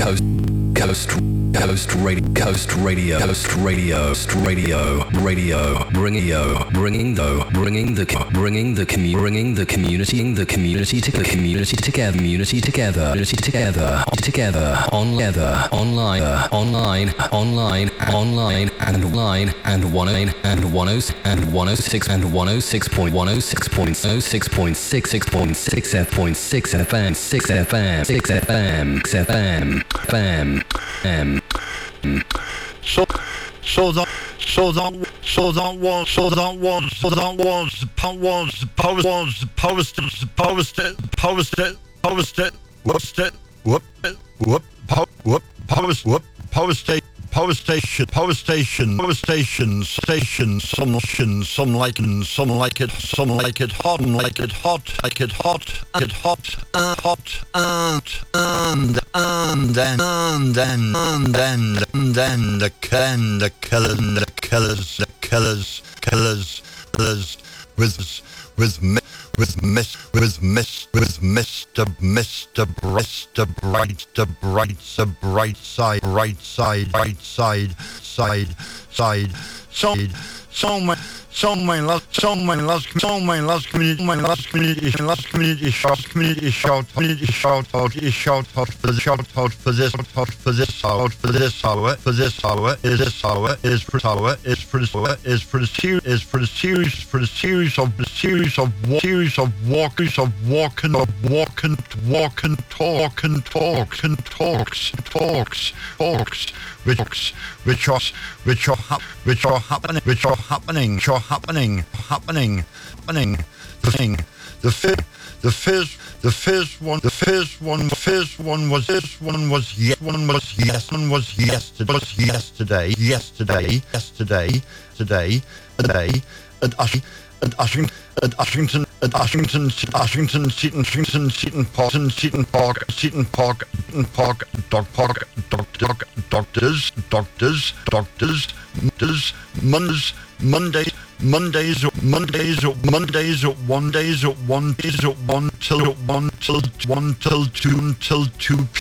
Power station, some like it hot, and then the killers with Mr. Bright side. My last community shout out for this hour is for the series of walking talks which are happening. The first one was yesterday, and Ashington, Seaton Park, Dog Park, doctors, Mondays at 1 till 2